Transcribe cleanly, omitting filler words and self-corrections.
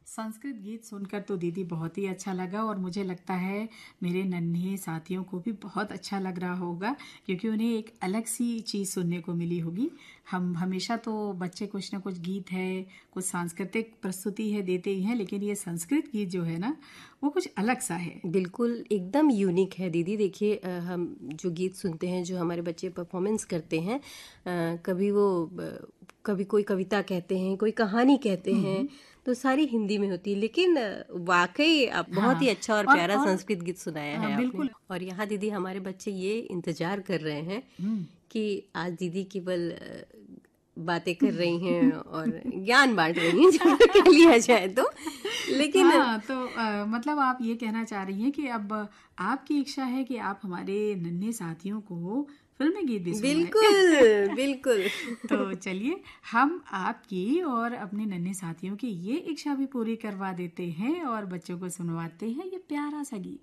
संस्कृत गीत सुनकर तो दीदी बहुत ही अच्छा लगा और मुझे लगता है मेरे नन्हे साथियों को भी बहुत अच्छा लग रहा होगा क्योंकि उन्हें एक अलग सी चीज़ सुनने को मिली होगी। हम हमेशा तो बच्चे कुछ ना कुछ गीत है, कुछ सांस्कृतिक प्रस्तुति है देते ही हैं, लेकिन ये संस्कृत गीत जो है ना वो कुछ अलग सा है। बिल्कुल एकदम यूनिक है दीदी। देखिए हम जो गीत सुनते हैं, जो हमारे बच्चे परफॉर्मेंस करते हैं, कभी कोई कविता कहते हैं, कोई कहानी कहते हैं, तो सारी हिंदी में होती है, लेकिन वाकई आप बहुत हाँ ही अच्छा और प्यारा संस्कृत गीत सुनाया है आपने। बिल्कुल। और यहाँ दीदी हमारे बच्चे ये इंतजार कर रहे हैं कि आज दीदी केवल बातें कर रही हैं और ज्ञान बांट रही हैं, जो कह लिया जाए तो। लेकिन हाँ तो मतलब आप ये कहना चाह रही हैं कि अब आपकी इच्छा है कि आप हमारे नन्हे साथियों को फिल्मी गीत भी सुनवाएं। बिल्कुल बिल्कुल। तो चलिए हम आपकी और अपने नन्हे साथियों की ये इच्छा भी पूरी करवा देते हैं और बच्चों को सुनवाते हैं ये प्यारा सा गीत।